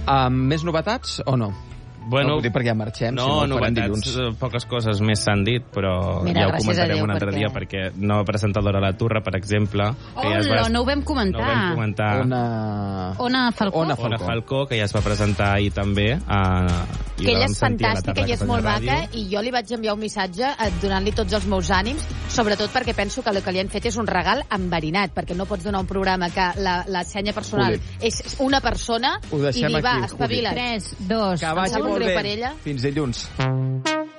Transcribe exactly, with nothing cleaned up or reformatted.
Amb més novetats o no? Bueno, no, perquè ja marxem, no, si no, novetats, dilluns. Poques coses més s'han dit, però Mira, ja ho comentarem Déu, un altre perquè... dia, perquè nova presentadora a la Turra, per exemple... Oh, ja va... no ho vam comentar. No ho vam comentar. Ona... Ona Falcó. Ona Falcó. Ona Falcó, que ja es va presentar ahir també. A... Que ella és fantàstica i és molt maca, i jo li vaig enviar un missatge donant-li tots els meus ànims, sobretot perquè penso que el que li han fet és un regal enverinat, perquè no pots donar un programa que la, la senya personal Juli. és una persona i li va, aquí, espavila. tres, dos, que vagi molt bé. Per ella. Fins dilluns.